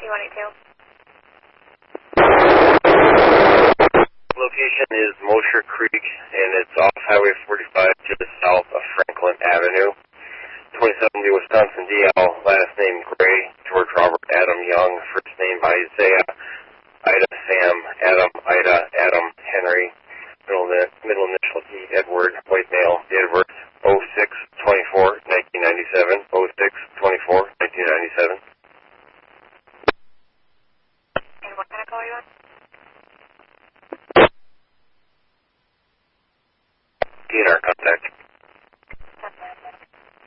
182. Location is Mosher Creek, and it's off Highway 45 just south of Franklin Avenue. 2070 Wisconsin DL, last name Gray, George Robert Adam Young, first name Isaiah, Ida Sam, Adam, Ida, Adam,